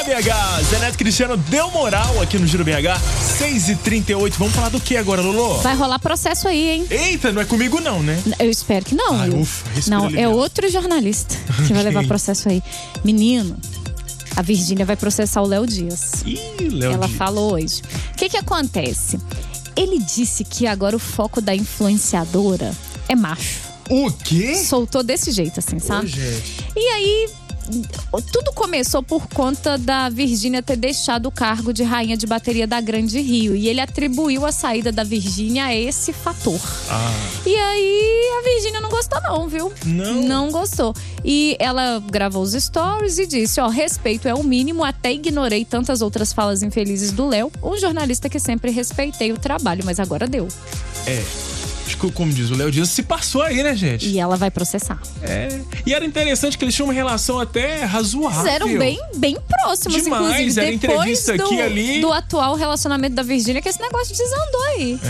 BH. Zé Neto Cristiano deu moral aqui no Giro BH, 6h38. Vamos falar do que agora, Lolo? Vai rolar processo aí, hein? Eita, não é comigo não, né? Eu espero que não. Ai, ufa, respira não, aliviado. é outro jornalista que vai levar processo aí. Menino, a Virgínia vai processar o Léo Dias. Ih, Léo Ela Dias. falou hoje. O que acontece? Ele disse que agora o foco da influenciadora é macho. O quê? Soltou desse jeito, assim, sabe? Ô, gente. E aí, tudo começou por conta da Virgínia ter deixado o cargo de rainha de bateria da Grande Rio. E ele atribuiu a saída da Virgínia a esse fator. E aí, a Virgínia não gostou não, viu? Não? Não gostou. E ela gravou os stories e disse, respeito é o mínimo, até ignorei tantas outras falas infelizes do Léo. Um jornalista que sempre respeitei o trabalho, mas agora deu. Acho que, como diz o Léo Dias, se passou aí, né, gente? E ela vai processar. E era interessante que eles tinham uma relação até razoável. Eles eram bem próximos, Demais, inclusive. era Depois entrevista aqui e ali. do atual relacionamento da Virgínia, que esse negócio desandou aí.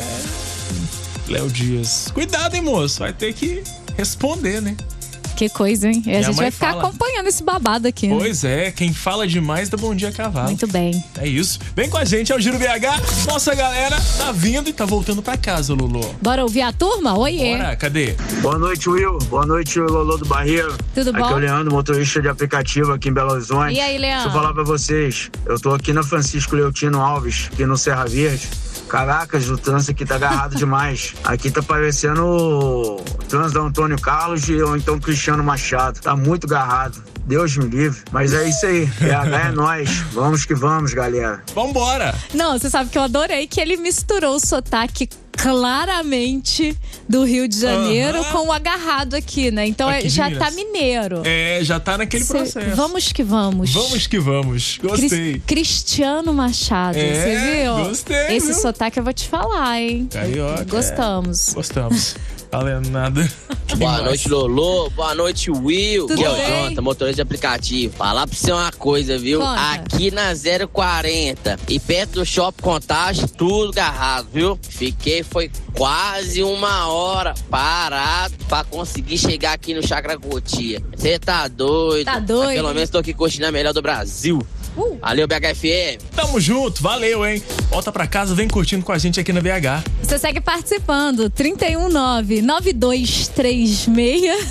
Léo Dias. Cuidado, hein, moço? Vai ter que responder, né? Que coisa, hein? E a gente mãe vai ficar fala. acompanhando esse babado aqui, né? Pois é, quem fala demais dá bom dia a cavalo. Muito bem. É isso. Vem com a gente, é o Giro BH. Nossa galera tá vindo e tá voltando pra casa, Lulu. Bora ouvir a turma? Oiê. Bora, cadê? Boa noite, Will. Boa noite, Lolo do Barreiro. Tudo bom? Aqui é o Leandro, motorista de aplicativo aqui em Belo Horizonte. E aí, Leandro? Deixa eu falar pra vocês. Eu tô aqui na Francisco Leotino Alves, aqui no Serra Verde. Caracas, o trânsito aqui tá agarrado demais. Aqui tá parecendo o trânsito da Antônio Carlos ou então Cristiano Machado. Tá muito agarrado. Deus me livre. Mas é isso aí. BH é nós. Vamos que vamos, galera. Vambora! Não, você sabe que eu adorei que ele misturou o sotaque claramente do Rio de Janeiro com o agarrado aqui, né? Então Aqui de já Minas. tá mineiro. Já tá naquele processo. Vamos que vamos. Vamos que vamos. Gostei. Cristiano Machado, você viu? Gostei, Esse viu? sotaque eu vou te falar, hein? Carioca. Gostamos. Gostamos. Valendo nada. Boa noite, Lolo. Boa noite, Will. Tudo Aqui é o bem? Jonathan, motorista de aplicativo. Falar pra você uma coisa, viu? Conta. Aqui na 040 e perto do Shopping Contagem, tudo agarrado, viu? Foi quase 1 hora parado pra conseguir chegar aqui no Chácara Cotia. Você tá doido? Tá doido? Mas pelo menos tô aqui curtindo a melhor do Brasil. Valeu, BHFM. Tamo junto, valeu, hein? Volta pra casa, vem curtindo com a gente aqui na BH. Você segue participando. 319-9236